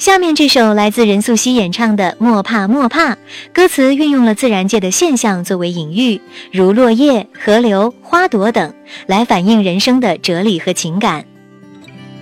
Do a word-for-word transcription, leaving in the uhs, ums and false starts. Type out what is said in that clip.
下面这首来自任素汐演唱的《莫怕莫怕》，歌词运用了自然界的现象作为隐喻，如落叶、河流、花朵等，来反映人生的哲理和情感。